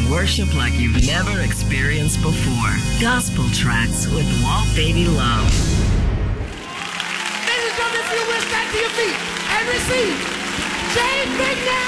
worship like you've never experienced before. Gospel Tracks with Walt Baby Love. Ladies and gentlemen, if you will stand to your feet and receive James McNabb.